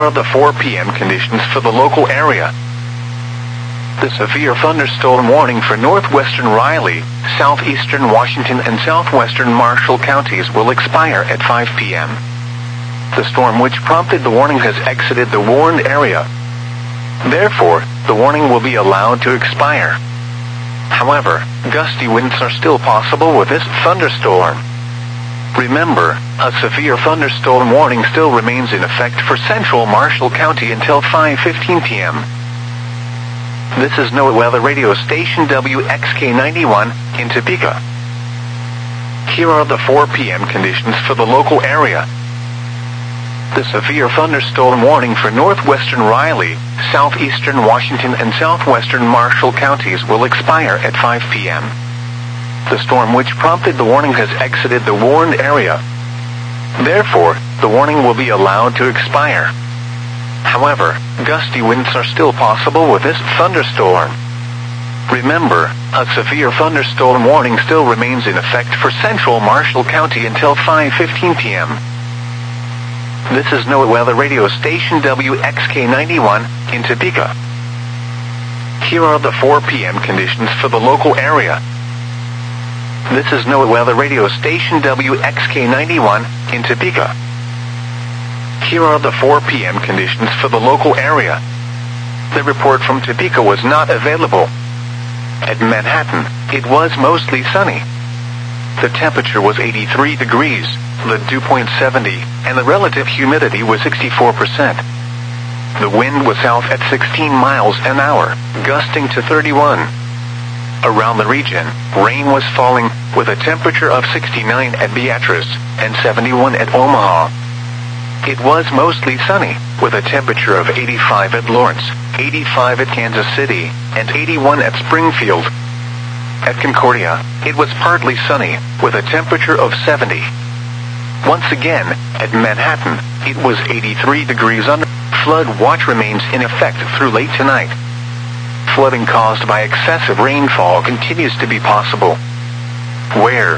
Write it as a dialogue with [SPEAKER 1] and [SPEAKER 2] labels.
[SPEAKER 1] Are the 4 p.m. conditions for the local area. The severe thunderstorm warning for northwestern Riley, southeastern Washington and southwestern Marshall counties will expire at 5 p.m. The storm which prompted the warning has exited the warned area. Therefore, the warning will be allowed to expire. However, gusty winds are still possible with this thunderstorm. Remember, a severe thunderstorm warning still remains in effect for central Marshall County until 5:15 p.m. This is NOAA Weather Radio Station WXK91 in Topeka. Here are the 4 p.m. conditions for the local area. The severe thunderstorm warning for northwestern Riley, southeastern Washington and southwestern Marshall counties will expire at 5 p.m. The storm which prompted the warning has exited the warned area. Therefore, the warning will be allowed to expire. However, gusty winds are still possible with this thunderstorm. Remember, a severe thunderstorm warning still remains in effect for central Marshall County until 5:15 p.m. This is NOAA Weather Radio Station WXK91 in Topeka. Here are the 4 p.m. conditions for the local area. This is NOAA Weather Radio Station WXK91 in Topeka. Here are the 4 p.m. conditions for the local area. The report from Topeka was not available. At Manhattan, it was mostly sunny. The temperature was 83 degrees, the dew point 70, and the relative humidity was 64%. The wind was south at 16 miles an hour, gusting to 31. Around the region, rain was falling, with a temperature of 69 at Beatrice and 71 at Omaha. It was mostly sunny, with a temperature of 85 at Lawrence, 85 at Kansas City, and 81 at Springfield. At Concordia, it was partly sunny, with a temperature of 70. Once again, at Manhattan, it was 83 degrees under. Flood watch remains in effect through late tonight. Flooding caused by excessive rainfall continues to be possible. Where